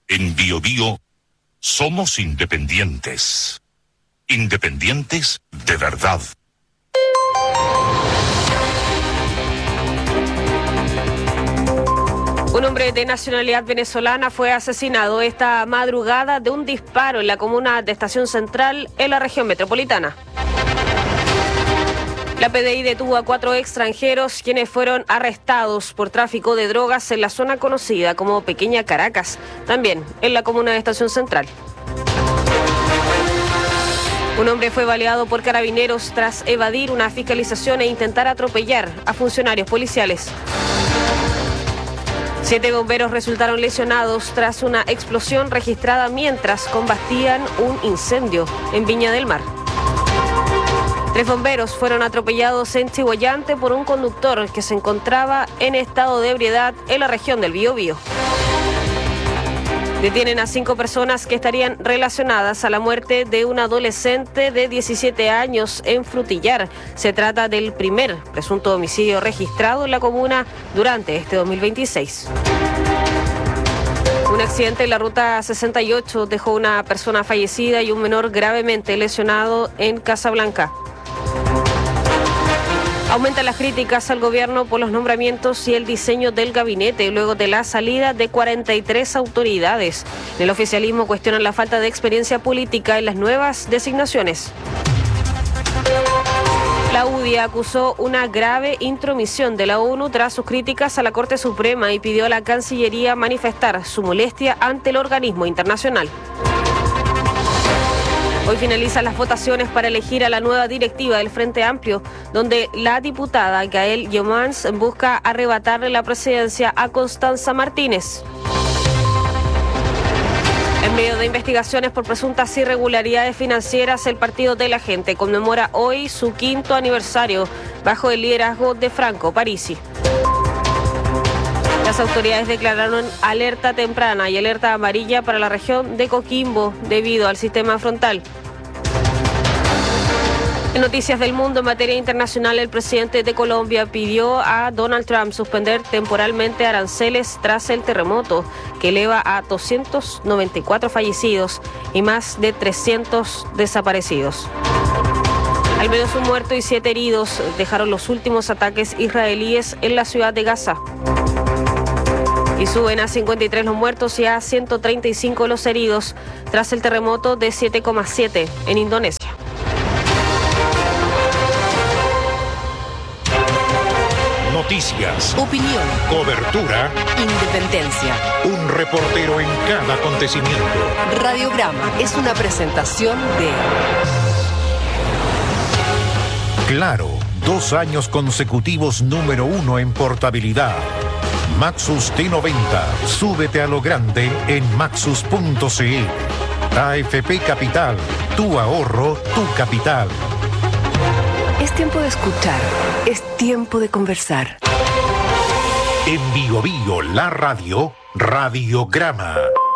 En Biobío somos independientes. Independientes de verdad. Un hombre de nacionalidad venezolana fue asesinado esta madrugada de un disparo en la comuna de Estación Central, en la región metropolitana. La PDI detuvo a 4 extranjeros quienes fueron arrestados por tráfico de drogas en la zona conocida como Pequeña Caracas, también en la comuna de Estación Central. Un hombre fue baleado por carabineros tras evadir una fiscalización e intentar atropellar a funcionarios policiales. 7 bomberos resultaron lesionados tras una explosión registrada mientras combatían un incendio en Viña del Mar. 3 bomberos fueron atropellados en Chihuayante por un conductor que se encontraba en estado de ebriedad en la región del Biobío. Detienen a 5 personas que estarían relacionadas a la muerte de un adolescente de 17 años en Frutillar. Se trata del primer presunto homicidio registrado en la comuna durante este 2026. Un accidente en la ruta 68 dejó una persona fallecida y un menor gravemente lesionado en Casablanca. Aumentan las críticas al gobierno por los nombramientos y el diseño del gabinete luego de la salida de 43 autoridades. En el oficialismo cuestionan la falta de experiencia política en las nuevas designaciones. La UDI acusó una grave intromisión de la ONU tras sus críticas a la Corte Suprema y pidió a la Cancillería manifestar su molestia ante el organismo internacional. Hoy finalizan las votaciones para elegir a la nueva directiva del Frente Amplio, donde la diputada Gael Yomans busca arrebatarle la presidencia a Constanza Martínez. En medio de investigaciones por presuntas irregularidades financieras, el Partido de la Gente conmemora hoy su 5º aniversario bajo el liderazgo de Franco Parisi. Las autoridades declararon alerta temprana y alerta amarilla para la región de Coquimbo debido al sistema frontal. En noticias del mundo, en materia internacional, el presidente de Colombia pidió a Donald Trump suspender temporalmente aranceles tras el terremoto, que eleva a 294 fallecidos y más de 300 desaparecidos. Al menos un muerto y 7 heridos dejaron los últimos ataques israelíes en la ciudad de Gaza. Y suben a 53 los muertos y a 135 los heridos tras el terremoto de 7,7 en Indonesia. Noticias, opinión, cobertura, independencia. Un reportero en cada acontecimiento. Radiograma es una presentación de Claro, 2 años consecutivos número 1 en portabilidad. Maxus T90, súbete a lo grande en maxus.cl. AFP Capital, tu ahorro, tu capital. Es tiempo de escuchar, es tiempo de conversar. En Biobío, la radio, Radiograma.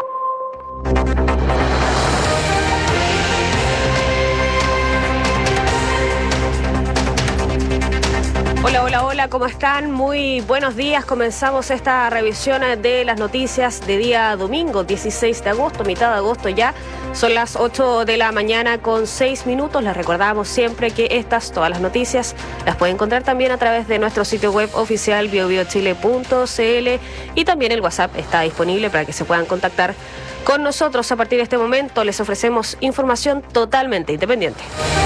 Hola, hola, hola, ¿cómo están? Muy buenos días. Comenzamos esta revisión de las noticias de día domingo, 16 de agosto, mitad de agosto ya. Son las 8 de la mañana con 6 minutos. Les recordamos siempre que todas las noticias, las pueden encontrar también a través de nuestro sitio web oficial biobiochile.cl, y también el WhatsApp está disponible para que se puedan contactar con nosotros. A partir de este momento les ofrecemos información totalmente independiente.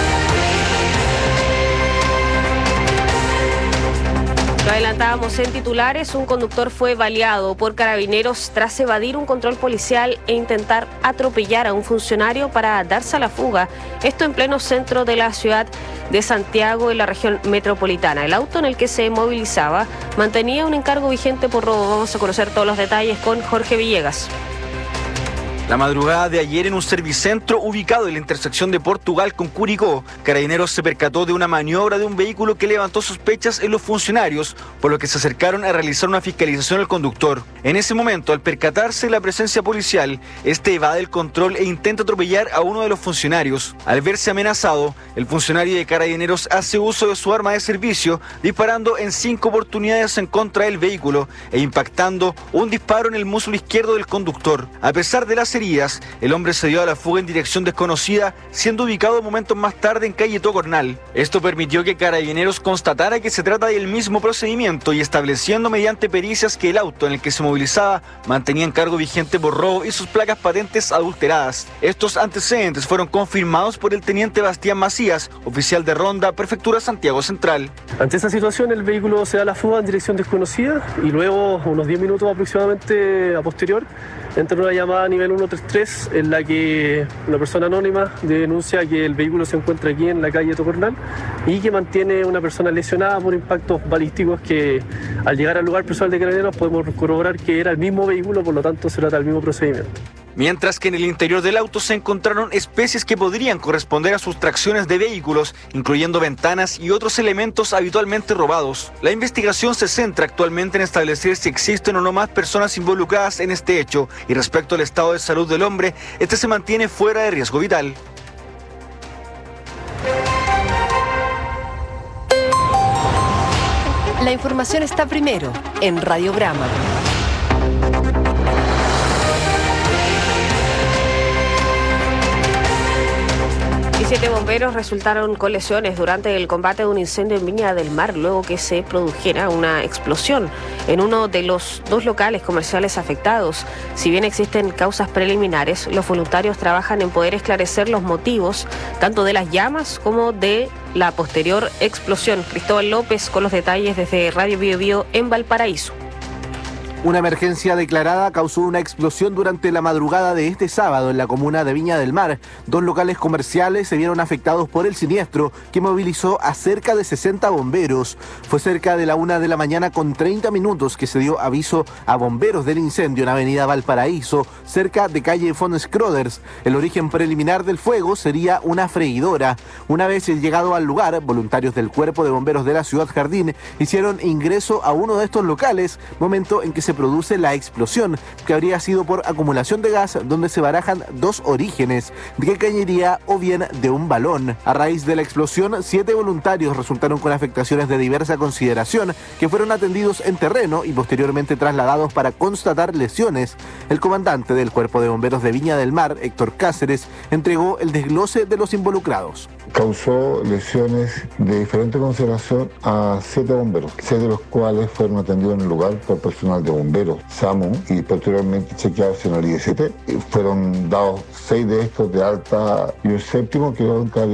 Lo adelantábamos en titulares, un conductor fue baleado por carabineros tras evadir un control policial e intentar atropellar a un funcionario para darse a la fuga. Esto en pleno centro de la ciudad de Santiago, en la región metropolitana. El auto en el que se movilizaba mantenía un encargo vigente por robo. Vamos a conocer todos los detalles con Jorge Villegas. La madrugada de ayer en un servicentro ubicado en la intersección de Portugal con Curicó, Carabineros se percató de una maniobra de un vehículo que levantó sospechas en los funcionarios, por lo que se acercaron a realizar una fiscalización al conductor. En ese momento, al percatarse de la presencia policial, este evade el control e intenta atropellar a uno de los funcionarios. Al verse amenazado, el funcionario de Carabineros hace uso de su arma de servicio, disparando en 5 oportunidades en contra del vehículo e impactando un disparo en el muslo izquierdo del conductor. A pesar de las heridas, el hombre se dio a la fuga en dirección desconocida, siendo ubicado momentos más tarde en calle Tocornal. Esto permitió que Carabineros constatara que se trata del mismo procedimiento y estableciendo mediante pericias que el auto en el que se movilizaba mantenía en cargo vigente por robo y sus placas patentes adulteradas. Estos antecedentes fueron confirmados por el teniente Bastián Macías, oficial de Ronda, Prefectura Santiago Central. Ante esta situación, el vehículo se da a la fuga en dirección desconocida y luego, unos 10 minutos aproximadamente a posterior, entra una llamada a nivel 133 en la que una persona anónima denuncia que el vehículo se encuentra aquí en la calle Tocornal y que mantiene una persona lesionada por impactos balísticos que al llegar al lugar personal de Carabineros podemos corroborar que era el mismo vehículo, por lo tanto se trata del mismo procedimiento. Mientras que en el interior del auto se encontraron especies que podrían corresponder a sustracciones de vehículos, incluyendo ventanas y otros elementos habitualmente robados. La investigación se centra actualmente en establecer si existen o no más personas involucradas en este hecho, y respecto al estado de salud del hombre, este se mantiene fuera de riesgo vital. La información está primero en Radiograma. Y 7 bomberos resultaron con lesiones durante el combate de un incendio en Viña del Mar, luego que se produjera una explosión en uno de los 2 locales comerciales afectados. Si bien existen causas preliminares, los voluntarios trabajan en poder esclarecer los motivos tanto de las llamas como de la posterior explosión. Cristóbal López con los detalles desde Radio Bio Bio en Valparaíso. Una emergencia declarada causó una explosión durante la madrugada de este sábado en la comuna de Viña del Mar. 2 locales comerciales se vieron afectados por el siniestro que movilizó a cerca de 60 bomberos. Fue cerca de la 1 de la mañana con 30 minutos que se dio aviso a bomberos del incendio en Avenida Valparaíso, cerca de calle von Scroders. El origen preliminar del fuego sería una freidora. Una vez llegado al lugar, voluntarios del Cuerpo de Bomberos de la Ciudad Jardín hicieron ingreso a uno de estos locales, momento en que se produce la explosión, que habría sido por acumulación de gas, donde se barajan 2 orígenes, de que cañería o bien de un balón. A raíz de la explosión, 7 voluntarios resultaron con afectaciones de diversa consideración, que fueron atendidos en terreno y posteriormente trasladados para constatar lesiones. El comandante del Cuerpo de Bomberos de Viña del Mar, Héctor Cáceres, entregó el desglose de los involucrados. Causó lesiones de diferente consideración a 7 bomberos, 6 de los cuales fueron atendidos en el lugar por personal de bomberos, SAMU, y posteriormente chequeados en el IST. Fueron dados 6 de estos de alta y un 7º quedó en